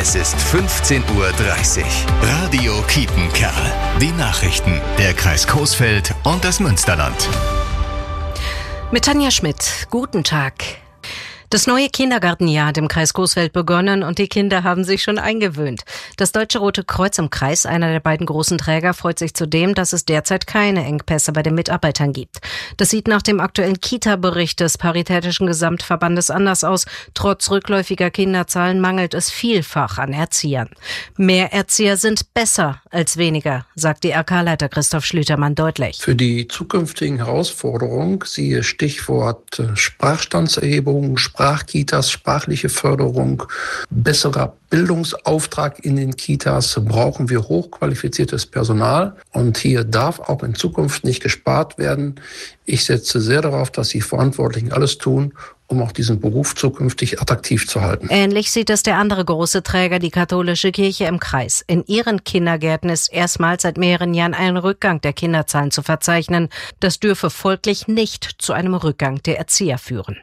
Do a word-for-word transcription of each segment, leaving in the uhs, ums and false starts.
Es ist fünfzehn Uhr dreißig. Radio Kiepenkerl. Die Nachrichten der Kreis Coesfeld und das Münsterland. Mit Tanja Schmidt. Guten Tag. Das neue Kindergartenjahr hat im Kreis Coesfeld begonnen und die Kinder haben sich schon eingewöhnt. Das Deutsche Rote Kreuz im Kreis, einer der beiden großen Träger, freut sich zudem, dass es derzeit keine Engpässe bei den Mitarbeitern gibt. Das sieht nach dem aktuellen Kita-Bericht des Paritätischen Gesamtverbandes anders aus. Trotz rückläufiger Kinderzahlen mangelt es vielfach an Erziehern. Mehr Erzieher sind besser als weniger, sagt die R K-Leiter Christoph Schlütermann deutlich. Für die zukünftigen Herausforderungen, siehe Stichwort Sprachstandserhebung, Sprachkitas, sprachliche Förderung, besserer Bildungsauftrag in den Kitas, brauchen wir hochqualifiziertes Personal. Und hier darf auch in Zukunft nicht gespart werden. Ich setze sehr darauf, dass die Verantwortlichen alles tun, um auch diesen Beruf zukünftig attraktiv zu halten. Ähnlich sieht es der andere große Träger, die katholische Kirche im Kreis. In ihren Kindergärten ist erstmals seit mehreren Jahren ein Rückgang der Kinderzahlen zu verzeichnen. Das dürfe folglich nicht zu einem Rückgang der Erzieher führen.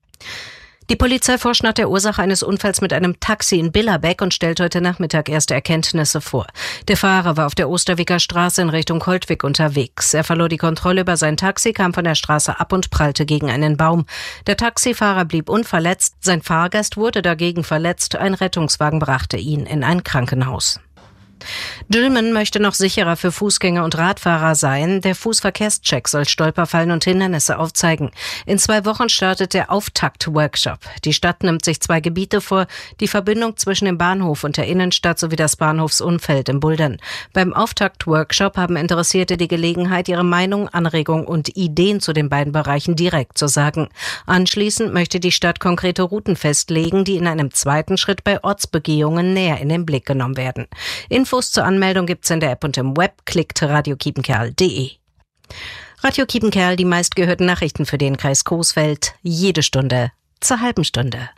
Die Polizei forscht nach der Ursache eines Unfalls mit einem Taxi in Billerbeck und stellt heute Nachmittag erste Erkenntnisse vor. Der Fahrer war auf der Osterwicker Straße in Richtung Holtwig unterwegs. Er verlor die Kontrolle über sein Taxi, kam von der Straße ab und prallte gegen einen Baum. Der Taxifahrer blieb unverletzt, sein Fahrgast wurde dagegen verletzt. Ein Rettungswagen brachte ihn in ein Krankenhaus. Dülmen möchte noch sicherer für Fußgänger und Radfahrer sein. Der Fußverkehrscheck soll Stolperfallen und Hindernisse aufzeigen. In zwei Wochen startet der Auftakt-Workshop. Die Stadt nimmt sich zwei Gebiete vor, die Verbindung zwischen dem Bahnhof und der Innenstadt sowie das Bahnhofsumfeld in Buldern. Beim Auftakt-Workshop haben Interessierte die Gelegenheit, ihre Meinung, Anregungen und Ideen zu den beiden Bereichen direkt zu sagen. Anschließend möchte die Stadt konkrete Routen festlegen, die in einem zweiten Schritt bei Ortsbegehungen näher in den Blick genommen werden. Infos zur Anmeldung gibt's in der App und im Web. Klickt radio kiepenkerl punkt de. Radio Kiepenkerl, die meistgehörten Nachrichten für den Kreis Coesfeld. Jede Stunde zur halben Stunde.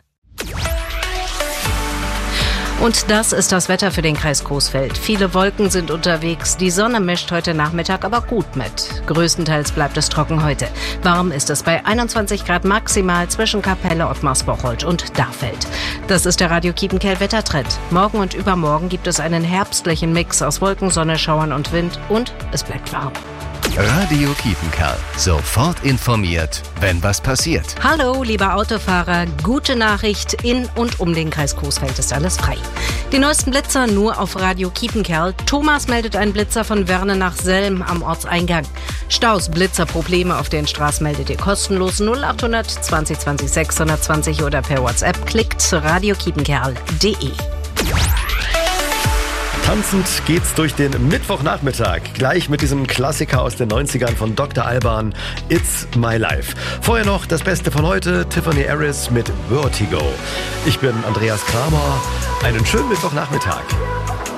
Und das ist das Wetter für den Kreis Coesfeld. Viele Wolken sind unterwegs. Die Sonne mischt heute Nachmittag aber gut mit. Größtenteils bleibt es trocken heute. Warm ist es bei einundzwanzig Grad maximal zwischen Kapelle, Ottmarsbocholt und Dachfeld. Das ist der Radio Kiepenkerl Wettertrend. Morgen und übermorgen gibt es einen herbstlichen Mix aus Wolken, Sonne, Schauern und Wind und es bleibt warm. Radio Kiepenkerl. Sofort informiert, wenn was passiert. Hallo, lieber Autofahrer. Gute Nachricht, in und um den Kreis Coesfeld ist alles frei. Die neuesten Blitzer nur auf Radio Kiepenkerl. Thomas meldet einen Blitzer von Werne nach Selm am Ortseingang. Staus, Blitzer, Probleme auf den Straßen meldet ihr kostenlos null acht hundert zwanzig zwanzig sechshundertzwanzig oder per WhatsApp. Klickt radio kiepenkerl punkt de. Tanzend geht's durch den Mittwochnachmittag. Gleich mit diesem Klassiker aus den neunzigern von Doktor Alban, It's My Life. Vorher noch das Beste von heute, Tiffany Harris mit Vertigo. Ich bin Andreas Kramer. Einen schönen Mittwochnachmittag.